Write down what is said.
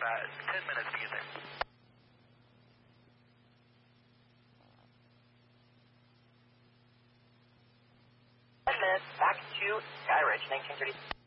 about 10 minutes to get there. Back to Sky Ridge, 1930.